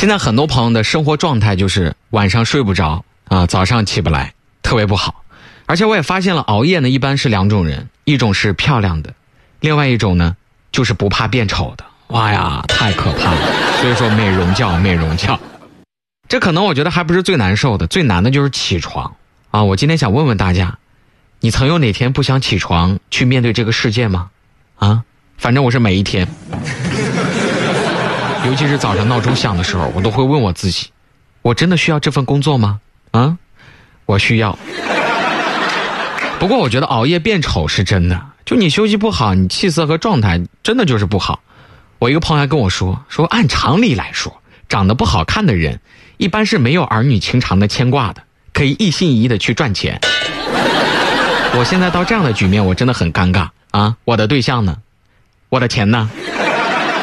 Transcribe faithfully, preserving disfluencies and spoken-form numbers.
现在很多朋友的生活状态就是晚上睡不着啊，早上起不来，特别不好。而且我也发现了，熬夜呢一般是两种人，一种是漂亮的，另外一种呢就是不怕变丑的。哇呀，太可怕了！所以说美容觉，美容觉。这可能我觉得还不是最难受的，最难的就是起床啊！我今天想问问大家，你曾有哪天不想起床去面对这个世界吗？啊，反正我是每一天，尤其是早上闹钟响的时候，我都会问我自己，我真的需要这份工作吗？啊，我需要。不过我觉得熬夜变丑是真的，就你休息不好，你气色和状态真的就是不好。我一个朋友还跟我说，说按常理来说，长得不好看的人一般是没有儿女情长的牵挂的，可以一心一意的去赚钱。我现在到这样的局面，我真的很尴尬啊！我的对象呢？我的钱呢？